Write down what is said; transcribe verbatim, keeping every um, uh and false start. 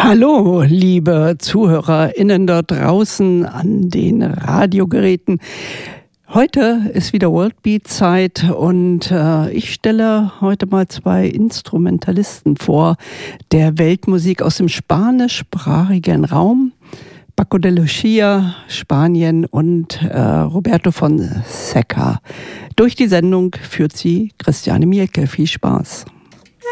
Hallo, liebe ZuhörerInnen dort draußen an den Radiogeräten. Heute ist wieder Worldbeat-Zeit und äh, ich stelle heute mal zwei Instrumentalisten vor der Weltmusik aus dem spanischsprachigen Raum. Paco de Lucía, Spanien und äh, Roberto von Seca. Durch die Sendung führt sie Christiane Mielke. Viel Spaß.